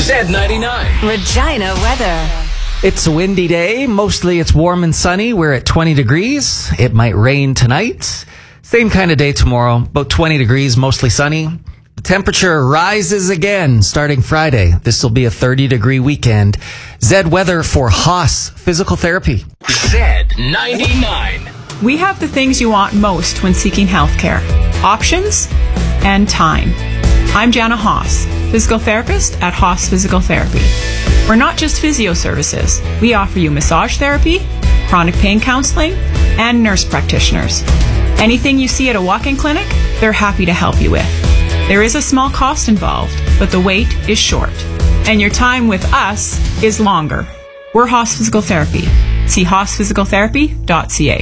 Z99. Regina weather. It's a windy day. Mostly it's warm and sunny. We're at 20 degrees. It might rain tonight. Same kind of day tomorrow. About 20 degrees, mostly sunny. The temperature rises again starting Friday. This will be a 30-degree weekend. Z weather for Haas Physical Therapy. Z99. We have the things you want most when seeking healthcare: options and time. I'm Jana Haas, physical therapist at Haas Physical Therapy. We're not just physio services. We offer you massage therapy, chronic pain counseling, and nurse practitioners. Anything you see at a walk-in clinic, they're happy to help you with. There is a small cost involved, but the wait is short. And your time with us is longer. We're Haas Physical Therapy. See haasphysicaltherapy.ca.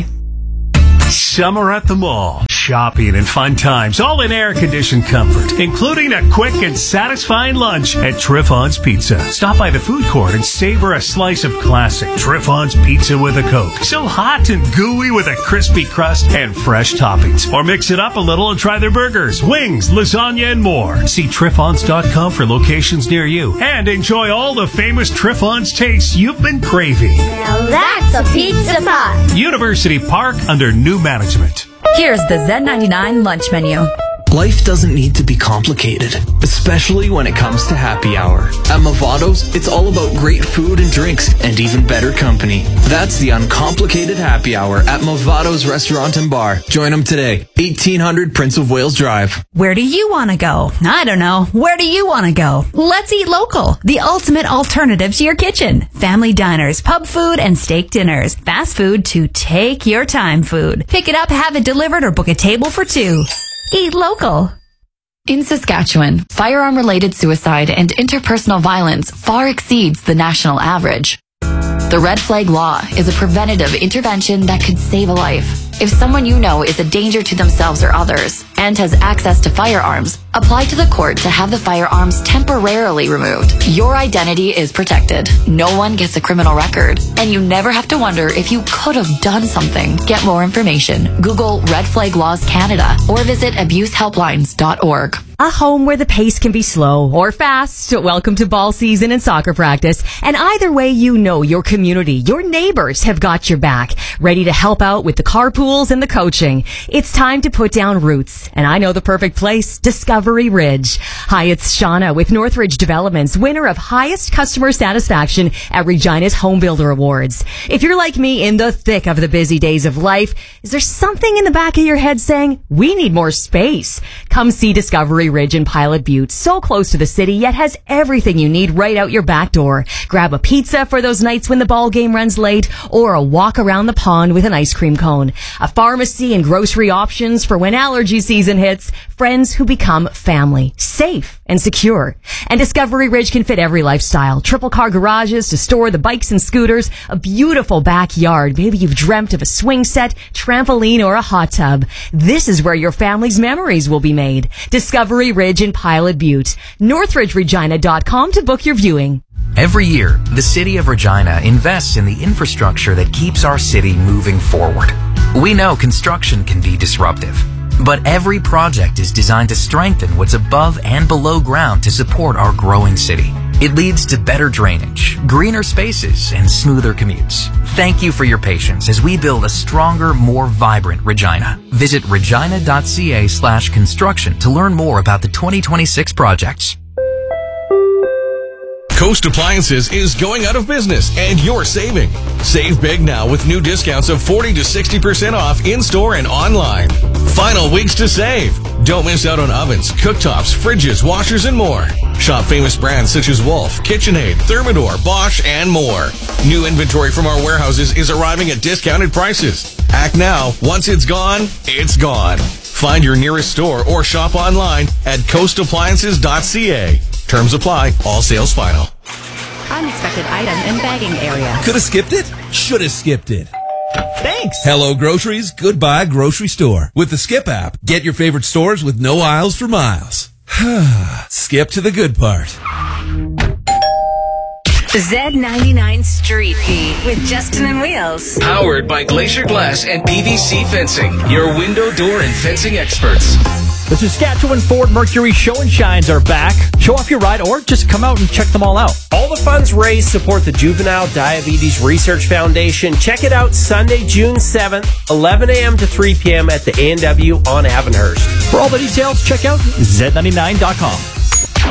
Summer at the mall. Shopping and fun times, all in air-conditioned comfort, including a quick and satisfying lunch at Triffon's Pizza. Stop by the food court and savor a slice of classic Triffon's Pizza with a Coke. So hot and gooey with a crispy crust and fresh toppings. Or mix it up a little and try their burgers, wings, lasagna, and more. See Triffons.com for locations near you. And enjoy all the famous Triffon's tastes you've been craving. Now that's a pizza pie. University Park under new management. Here's the Z99 lunch menu. Life doesn't need to be complicated, especially when it comes to happy hour. At Movado's, it's all about great food and drinks and even better company. That's the uncomplicated happy hour at Movado's Restaurant and Bar. Join them today, 1800 Prince of Wales Drive. Where do you want to go? I don't know. Where do you want to go? Let's eat local. The ultimate alternative to your kitchen. Family diners, pub food, and steak dinners. Fast food to take your time food. Pick it up, have it delivered, or book a table for two. Eat local. In Saskatchewan, firearm-related suicide and interpersonal violence far exceeds the national average. The Red Flag Law is a preventative intervention that could save a life. If someone you know is a danger to themselves or others and has access to firearms, apply to the court to have the firearms temporarily removed. Your identity is protected. No one gets a criminal record, and you never have to wonder if you could have done something. Get more information. Google Red Flag Laws Canada or visit abusehelplines.org. A home where the pace can be slow or fast. Welcome to ball season and soccer practice. And either way, you know your community, your neighbors have got your back, ready to help out with the carpools and the coaching. It's time to put down roots. And I know the perfect place, Discovery Ridge. Hi, it's Shauna with Northridge Developments, winner of highest customer satisfaction at Regina's Home Builder Awards. If you're like me in the thick of the busy days of life, is there something in the back of your head saying, we need more space? Come see Discovery Ridge in Pilot Butte, so close to the city, yet has everything you need right out your back door. Grab a pizza for those nights when the ball game runs late, or a walk around the pond with an ice cream cone. A pharmacy and grocery options for when allergy season hits. Friends who become family, safe and secure. And Discovery Ridge can fit every lifestyle. Triple car garages to store the bikes and scooters, a beautiful backyard. Maybe you've dreamt of a swing set, trampoline, or a hot tub. This is where your family's memories will be made. Discovery Ridge in Pilot Butte. NorthridgeRegina.com to book your viewing. Every year, the City of Regina invests in the infrastructure that keeps our city moving forward. We know construction can be disruptive, but every project is designed to strengthen what's above and below ground to support our growing city. It leads to better drainage, greener spaces, and smoother commutes. Thank you for your patience as we build a stronger, more vibrant Regina. Visit regina.ca/construction to learn more about the 2026 projects. Coast Appliances is going out of business, and you're saving. Save big now with new discounts of 40 to 60% off in-store and online. Final weeks to save. Don't miss out on ovens, cooktops, fridges, washers, and more. Shop famous brands such as Wolf, KitchenAid, Thermador, Bosch, and more. New inventory from our warehouses is arriving at discounted prices. Act now. Once it's gone, it's gone. Find your nearest store or shop online at coastappliances.ca. Terms apply. All sales final. Unexpected item in bagging area. Could have skipped it? Should have skipped it. Thanks. Hello Groceries, goodbye grocery store. With the Skip app, get your favorite stores with no aisles for miles. Skip to the good part. Z99 Street Beat with Justin and Wheels. Powered by Glacier Glass and PVC Fencing, your window, door, and fencing experts. The Saskatchewan Ford Mercury Show and Shines are back. Show off your ride or just come out and check them all out. All the funds raised support the Juvenile Diabetes Research Foundation. Check it out Sunday, June 7th, 11 a.m. to 3 p.m. at the A&W on Avonhurst. For all the details, check out Z99.com.